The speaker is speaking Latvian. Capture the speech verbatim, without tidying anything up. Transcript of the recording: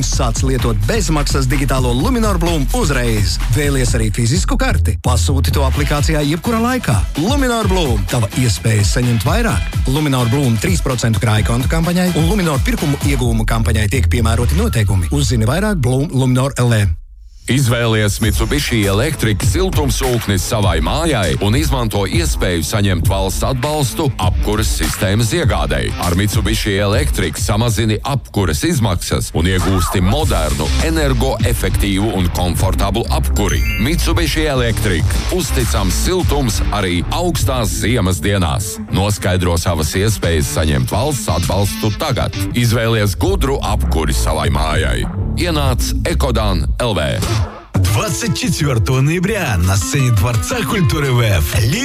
sāc lietot bezmaksas digitālo Luminor Bloom uzreiz. Vēlies arī fizisku karti? Pasūti to aplikācijā jebkurā laikā. Luminor Bloom – tava iespēja saņemt vairāk. Luminor Bloom trīs procenti krāja kontu kampaņai un Luminor pirkumu iegūmu kampaņai tiek piemēroti noteikumi. Uzzini vairāk Bloom Luminor L E. Izvēlies Mitsubishi Electric siltumsūknis savai mājai un izmanto iespēju saņemt valsts atbalstu apkuras sistēmas iegādei. Ar Mitsubishi Electric samazini apkuras izmaksas un iegūsti modernu, energoefektīvu un komfortablu apkuri. Mitsubishi Electric – uzticams siltums arī augstās ziemas dienās. Noskaidro savas iespējas saņemt valsts atbalstu tagad. Izvēlies gudru apkuri savai mājai. Ienāc Ekodan L V. двадцать четвёртого ноября на сцене Дворца культуры ВЭФ